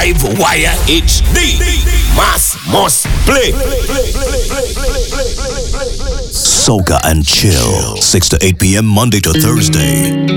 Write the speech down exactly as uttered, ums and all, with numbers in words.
Live Wire H D. Mass must play. Soca and Chill, six to eight p.m. Monday to Thursday.